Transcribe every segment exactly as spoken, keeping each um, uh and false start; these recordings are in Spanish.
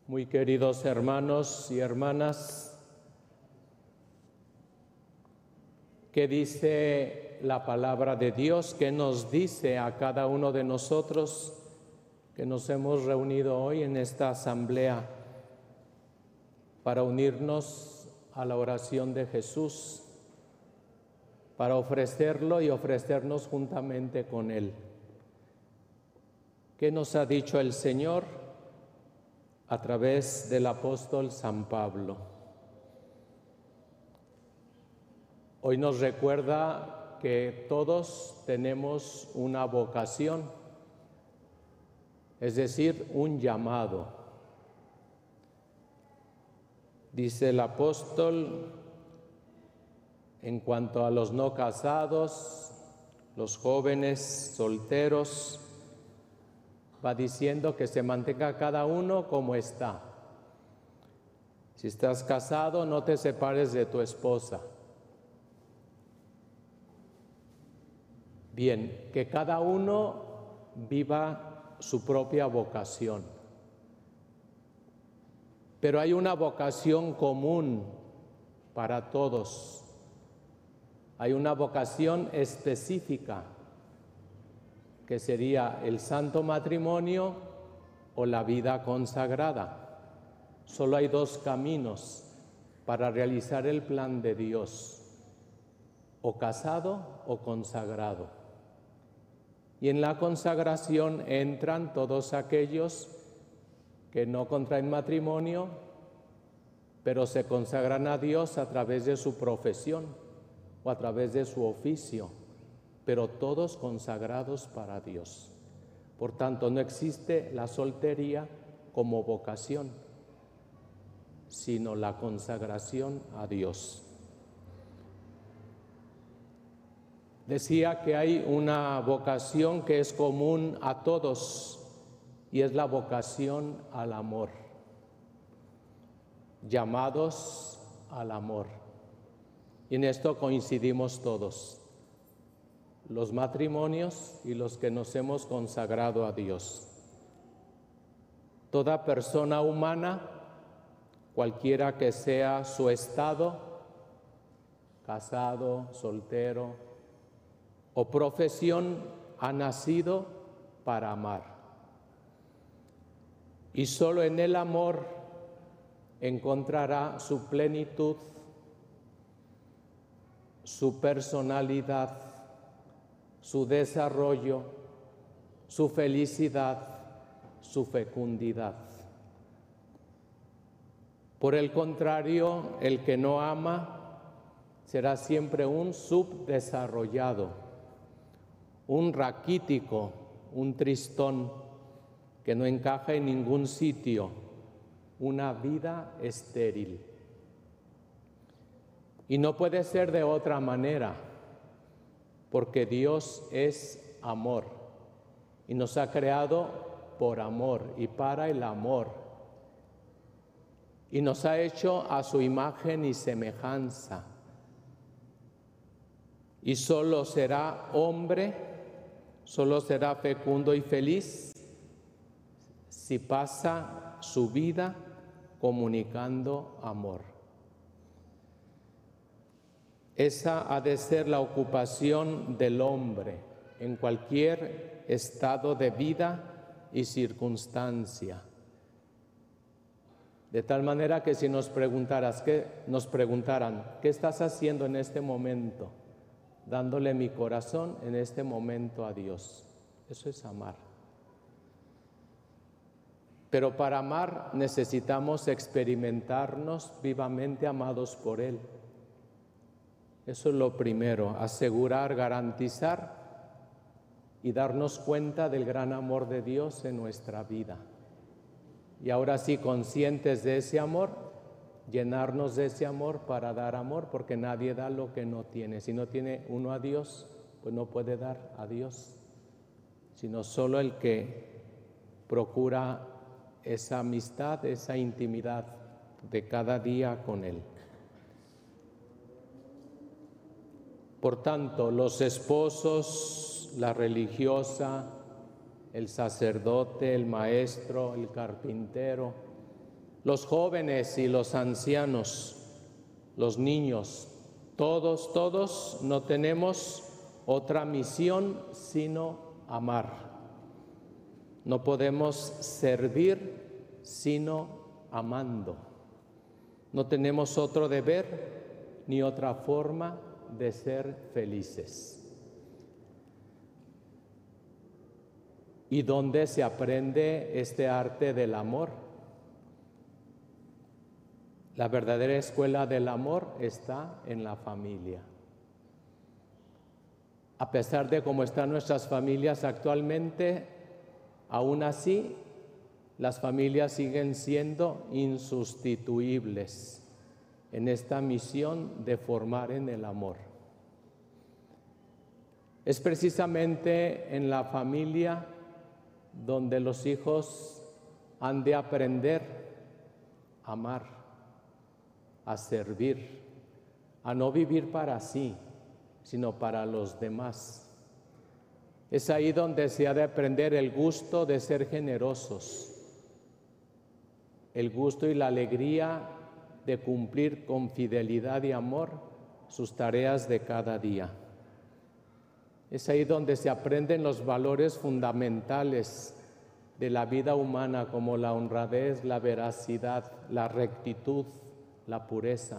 Muy queridos hermanos y hermanas, ¿qué dice la palabra de Dios? ¿Qué nos dice a cada uno de nosotros que nos hemos reunido hoy en esta asamblea para unirnos a la oración de Jesús, para ofrecerlo y ofrecernos juntamente con Él? ¿Qué nos ha dicho el Señor a través del apóstol San Pablo? Hoy nos recuerda que todos tenemos una vocación, es decir, un llamado. Dice el apóstol, en cuanto a los no casados, los jóvenes solteros, va diciendo que se mantenga cada uno como está. Si estás casado, no te separes de tu esposa. Bien, que cada uno viva su propia vocación. Pero hay una vocación común para todos. Hay una vocación específica, que sería el santo matrimonio o la vida consagrada. Solo hay dos caminos para realizar el plan de Dios, o casado o consagrado. Y en la consagración entran todos aquellos que no contraen matrimonio, pero se consagran a Dios a través de su profesión o a través de su oficio, pero todos consagrados para Dios. Por tanto, no existe la soltería como vocación, sino la consagración a Dios. Decía que hay una vocación que es común a todos, y es la vocación al amor. Llamados al amor. Y en esto coincidimos todos, los matrimonios y los que nos hemos consagrado a Dios. Toda persona humana, cualquiera que sea su estado, casado, soltero o profesión, ha nacido para amar. Y solo en el amor encontrará su plenitud, su personalidad, su desarrollo, su felicidad, su fecundidad. Por el contrario, el que no ama será siempre un subdesarrollado, un raquítico, un tristón que no encaja en ningún sitio, una vida estéril. Y no puede ser de otra manera, porque Dios es amor y nos ha creado por amor y para el amor, y nos ha hecho a su imagen y semejanza, y solo será hombre, solo será fecundo y feliz si pasa su vida comunicando amor. Esa ha de ser la ocupación del hombre en cualquier estado de vida y circunstancia. De tal manera que si nos preguntaras, ¿qué, nos preguntaran, ¿qué estás haciendo en este momento? Dándole mi corazón en este momento a Dios. Eso es amar. Pero para amar necesitamos experimentarnos vivamente amados por Él. Eso es lo primero, asegurar, garantizar y darnos cuenta del gran amor de Dios en nuestra vida. Y ahora sí, conscientes de ese amor, llenarnos de ese amor para dar amor, porque nadie da lo que no tiene. Si no tiene uno a Dios, pues no puede dar a Dios, sino solo el que procura esa amistad, esa intimidad de cada día con Él. Por tanto, los esposos, la religiosa, el sacerdote, el maestro, el carpintero, los jóvenes y los ancianos, los niños, todos, todos no tenemos otra misión sino amar. No podemos servir sino amando. No tenemos otro deber ni otra forma de ser felices. ¿Y dónde se aprende este arte del amor? La verdadera escuela del amor está en la familia. A pesar de cómo están nuestras familias actualmente, aún así, las familias siguen siendo insustituibles en esta misión de formar en el amor. Es precisamente en la familia donde los hijos han de aprender a amar, a servir, a no vivir para sí, sino para los demás. Es ahí donde se ha de aprender el gusto de ser generosos, el gusto y la alegría de cumplir con fidelidad y amor sus tareas de cada día. Es ahí donde se aprenden los valores fundamentales de la vida humana, como la honradez, la veracidad, la rectitud, la pureza.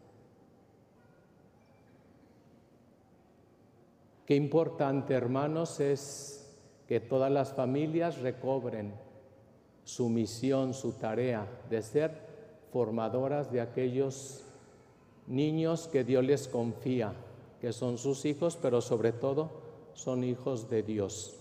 Qué importante, hermanos, es que todas las familias recobren su misión, su tarea de ser formadoras de aquellos niños que Dios les confía, que son sus hijos, pero sobre todo son hijos de Dios.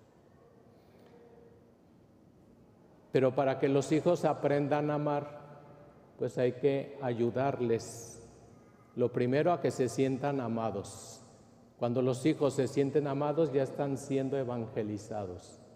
Pero para que los hijos aprendan a amar, pues hay que ayudarles, lo primero, a que se sientan amados. Cuando los hijos se sienten amados, ya están siendo evangelizados.